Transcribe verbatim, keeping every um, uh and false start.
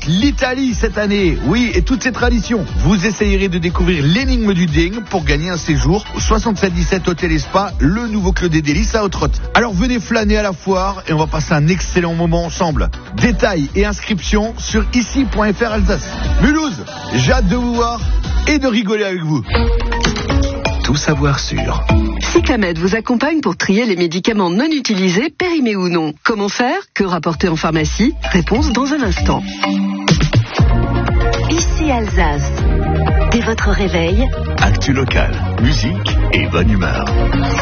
l'Italie cette année. Oui, et toutes ces traditions. Vous essayerez de découvrir l'énigme du ding pour gagner un séjour au soixante-sept dix-sept Hôtel et Spa, le nouveau Club des Délices à Haute-Rotte. Alors venez flâner à la foire et on va passer un excellent moment ensemble. Détails et inscriptions sur ici point f r Alsace. Mulhouse, j'ai hâte de vous voir et de rigoler avec vous. Tout savoir sur Cyclamed vous accompagne pour trier les médicaments non utilisés, périmés ou non. Comment faire? Que rapporter en pharmacie? Réponse dans un instant. Ici Alsace. Dès votre réveil, actu local, musique et bonne humeur.